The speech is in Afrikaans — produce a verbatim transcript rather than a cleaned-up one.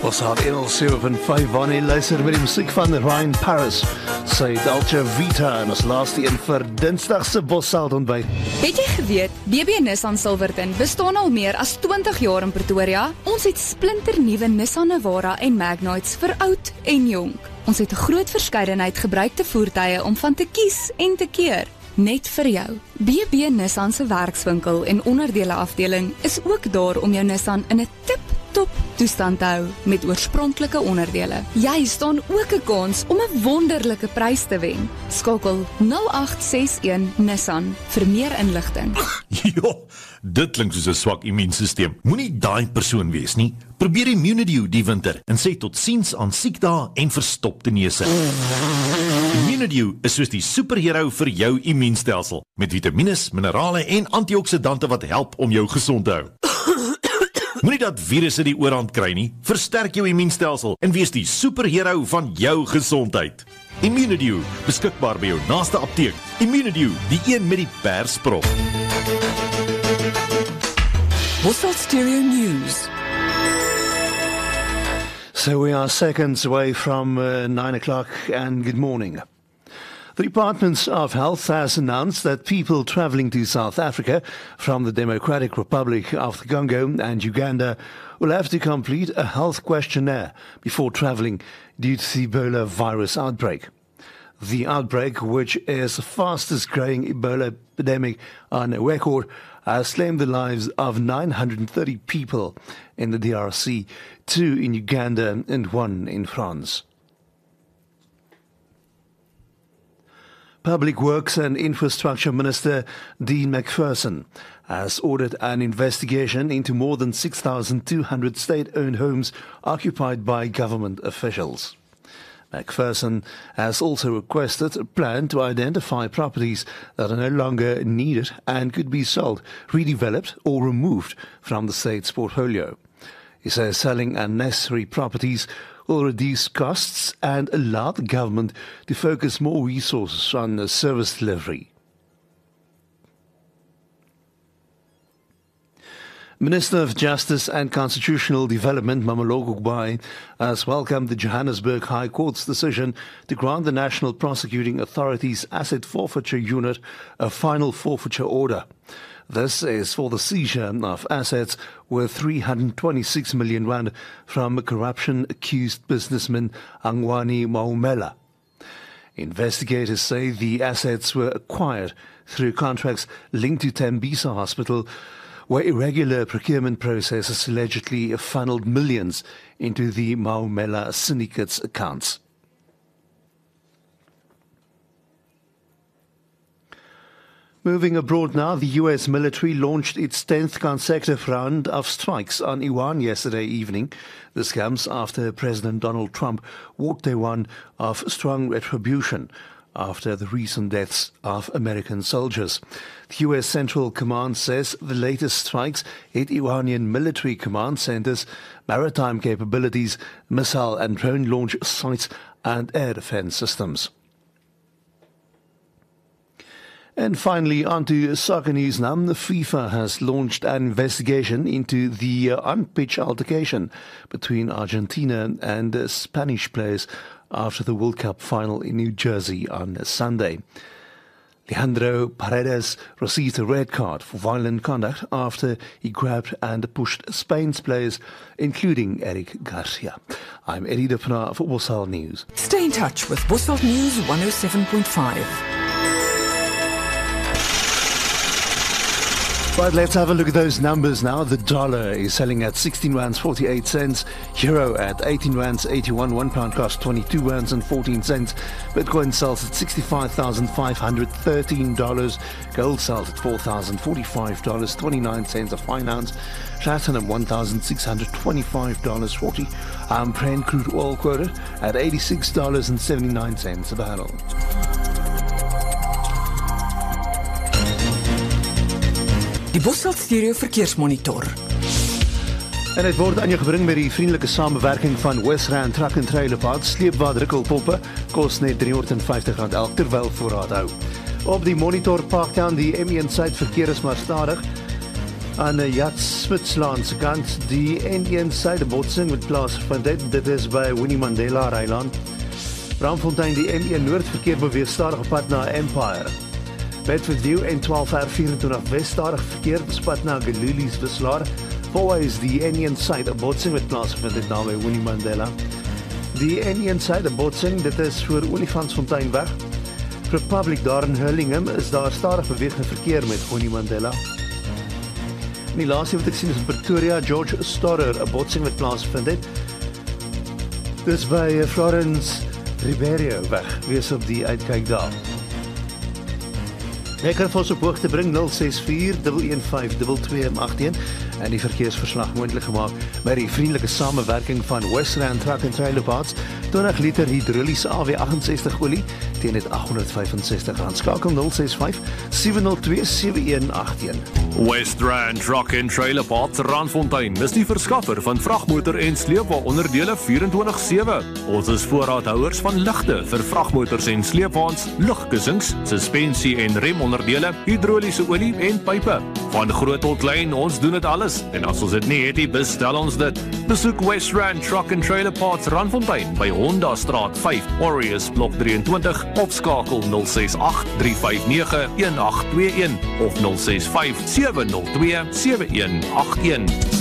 Ons had L sewe punt vyf wanneer luister met die musiek van Ryan Paris. Sy Dolce Vita en ons laaste een vir Dinsdag se Bossveld ontbyt. Het jy geweet, B B Nissan Silverton bestaan al meer as twintig jaar in Pretoria? Ons het splinternuwe Nissan Navara en Magnites vir oud en jonk. Ons het 'n groot verskeidenheid gebruikte voertuie om van te kies en te keer. Net vir jou. B B Nissan se werkswinkel en onderdele afdeling is ook daar om jou Nissan in 'n tip-top toestand te hou met oorspronklike onderdele. Jy staan ook 'n kans om 'n wonderlike prys te wen. Skakel nul agt ses een Nissan vir meer inligting. Jo, dit klink soos 'n swak immuunstelsel. Moenie daai persoon wees nie. Probeer Immunidew die winter en sê tot siens aan siekdae en verstopte neuse. Immunidew is soos die superhero vir jou immuunstelsel, met vitamiene, minerale en antioksidante wat help om jou gesond te hou. Moenie dat virusse die oorhand kry nie. Versterk jou immuunstelsel en wees die superhero van jou gesondheid. Immunidew, beskikbaar by jou naaste apteek. Immunidew, die een met die persprop. Bossveld Stereo News. So we are seconds away from uh, nine o'clock and good morning. The Department of Health has announced that people travelling to South Africa from the Democratic Republic of the Congo and Uganda will have to complete a health questionnaire before travelling due to the Ebola virus outbreak. The outbreak, which is the fastest growing Ebola epidemic on record, has claimed the lives of nine hundred thirty people in the D R C, two in Uganda and one in France. Public Works and Infrastructure Minister Dean McPherson has ordered an investigation into more than six thousand two hundred state-owned homes occupied by government officials. McPherson has also requested a plan to identify properties that are no longer needed and could be sold, redeveloped or removed from the state's portfolio. He says selling unnecessary properties will reduce costs and allow the government to focus more resources on the service delivery. Minister of Justice and Constitutional Development Mameloko Gbai has welcomed the Johannesburg High Court's decision to grant the National Prosecuting Authority's Asset Forfeiture Unit a final forfeiture order. This is for the seizure of assets worth three hundred twenty-six million rand from corruption-accused businessman Angwani Maumela. Investigators say the assets were acquired through contracts linked to Tembisa Hospital, where irregular procurement processes allegedly funneled millions into the Maumela syndicate's accounts. Moving abroad now, the U S military launched its tenth consecutive round of strikes on Iran yesterday evening. This comes after President Donald Trump warned Taiwan of strong retribution after the recent deaths of American soldiers. The U S Central Command says the latest strikes hit Iranian military command centers, maritime capabilities, missile and drone launch sites, and air defense systems. And finally, on to soccer news now. The FIFA has launched an investigation into the uh, on-pitch altercation between Argentina and uh, Spanish players after the World Cup final in New Jersey on Sunday. Leandro Paredes received a red card for violent conduct after he grabbed and pushed Spain's players, including Eric Garcia. I'm Eddie de Pena for Bossveld News. Stay in touch with Bossveld News one oh seven point five. Right, let's have a look at those numbers now. The dollar is selling at sixteen rands forty-eight cents, euro at eighteen rands eighty-one, one pound costs twenty-two rands and fourteen cents. Bitcoin sells at sixty-five thousand five hundred thirteen dollars, gold sells at four thousand forty-five dollars and twenty-nine cents a fine ounce, platinum one thousand six hundred twenty-five dollars and forty cents. Um, Brent crude oil quoted at eighty-six dollars and seventy-nine cents a barrel. Die Bossveld Stereo Verkeersmonitor. En dit word aan jou gebring met die vriendelike samewerking van Wesrand Truck and Trailer Parts. Sleepwa drukkelpoppe kos net drie honderd en vyftig rand elk terwyl voorraad hou. Op die monitor Parktown die M een suid verkeer is maar stadig. Aan die Jats-Smitslaan se kant, die N een suidebotsing met plaasgevind het. Dit is by Winnie Mandela Eiland. Braamfontein, die N een noordverkeer beweeg stadig op pad na Empire. Bedfordview en twaalf R vyf-en-twintig Wes stadig verkeer op pad na Galulies Wisselaar. Fourways, die N een suid 'n botsing met plaasgevind het naby Winnie Mandela. Die N een suid 'n botsing, dit is voor Olifantsfonteinweg. Republic daar in Hurlingham is daar stadig bewegende verkeer met Winnie Mandela. En die laaste wat ek sien is in Pretoria, George Storer, 'n botsing met plaasgevind het. Dis by Florence Ribeiro weg, wees op die uitkyk daar. Jy kan vir ons op hoogte bring nul ses vier een een vyf twee twee agt een en die verkeersverslag moontlik gemaak met die vriendelike samewerking van Westland Truck and Trailer Parts, twintig liter hidroliese A W agt-en-sestig olie teen net agt honderd vyf en sestig rand. Skakel nul ses vyf sewe nul twee sewe een agt een. Westland Truck and Trailer Parts Randfontein is die verskaffer van vragmotor en sleepwa onderdele vierentwintig sewe. Ons is voorraadhouers van ligte vir vragmotors en sleepwaens, lugkussings, suspensie en remonderdele, hidroliese olie en pype. Van groot tot klein, ons doen dit alles. En as ons dit nie het nie, bestel ons dit. Besoek Westland Truck and Trailer Parts Randfontein by Honda Straat vyf, Warriors Blok drieëntwintig of skakel nul ses agt drie vyf nege een agt twee een of nul ses vyf sewe nul twee sewe een agt een.